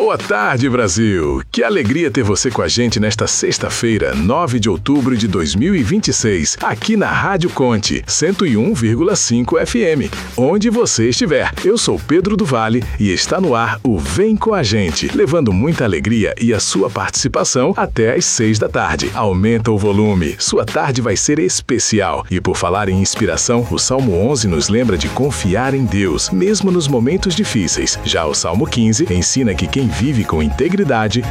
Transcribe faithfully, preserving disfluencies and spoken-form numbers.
Boa tarde, Brasil! Que alegria ter você com a gente nesta sexta-feira, nove de outubro de dois mil e vinte e seis, aqui na Rádio Conte, cento e um vírgula cinco F M, onde você estiver. Eu sou Pedro do Vale e está no ar o Vem com a Gente, levando muita alegria e a sua participação até às seis da tarde. Aumenta o volume, sua tarde vai ser especial. E por falar em inspiração, o Salmo onze nos lembra de confiar em Deus, mesmo nos momentos difíceis. Já o Salmo quinze ensina que quem vive com integridade